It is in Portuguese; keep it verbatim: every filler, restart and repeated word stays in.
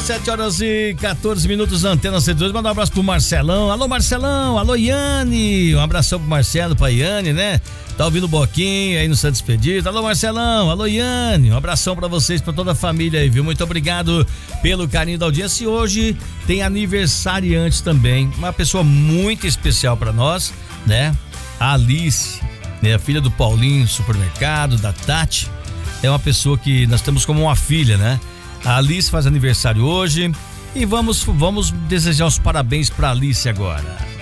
sete horas e quatorze minutos na Antena cento e dois. Manda um abraço pro Marcelão. Alô, Marcelão. Alô, Iane. Um abração pro Marcelo, pra Iane, né? Tá ouvindo o Boquinha aí no Santos Expedito. Alô, Marcelão. Alô, Iane. Um abração pra vocês, pra toda a família aí, viu? Muito obrigado pelo carinho da audiência. E hoje tem aniversariante também. Uma pessoa muito especial pra nós, né? A Alice, né? A filha do Paulinho Supermercado, da Tati. É uma pessoa que nós temos como uma filha, né? A Alice faz aniversário hoje e vamos, vamos desejar os parabéns pra Alice agora.